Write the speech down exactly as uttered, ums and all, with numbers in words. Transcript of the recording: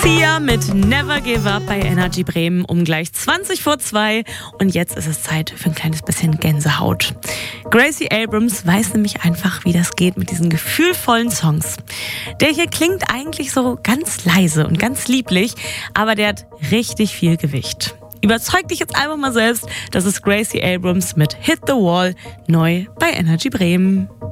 Sia mit Never Give Up bei Energy Bremen um gleich zwanzig vor zwei. Und jetzt ist es Zeit für ein kleines bisschen Gänsehaut. Gracie Abrams weiß nämlich einfach, wie das geht mit diesen gefühlvollen Songs. Der hier klingt eigentlich so ganz leise und ganz lieblich, aber der hat richtig viel Gewicht. Überzeug dich jetzt einfach mal selbst. Das ist Gracie Abrams mit Hit the Wall, neu bei Energy Bremen.